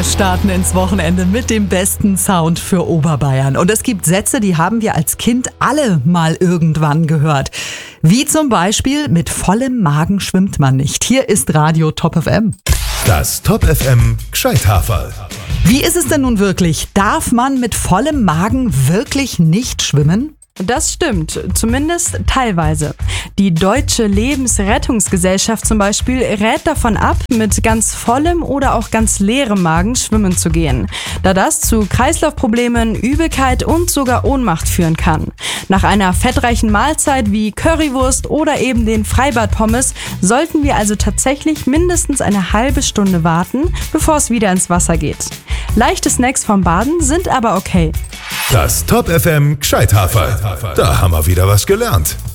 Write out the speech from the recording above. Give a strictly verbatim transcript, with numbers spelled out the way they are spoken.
Wir starten ins Wochenende mit dem besten Sound für Oberbayern. Und es gibt Sätze, die haben wir als Kind alle mal irgendwann gehört. Wie zum Beispiel: mit vollem Magen schwimmt man nicht. Hier ist Radio Top F M. Das Top F M Gscheithaferl. Wie ist es denn nun wirklich? Darf man mit vollem Magen wirklich nicht schwimmen? Das stimmt, zumindest teilweise. Die Deutsche Lebensrettungsgesellschaft zum Beispiel rät davon ab, mit ganz vollem oder auch ganz leerem Magen schwimmen zu gehen, da das zu Kreislaufproblemen, Übelkeit und sogar Ohnmacht führen kann. Nach einer fettreichen Mahlzeit wie Currywurst oder eben den Freibad-Pommes sollten wir also tatsächlich mindestens eine halbe Stunde warten, bevor es wieder ins Wasser geht. Leichte Snacks vom Baden sind aber okay. Das Top F M Gscheithaferl. Da haben wir wieder was gelernt.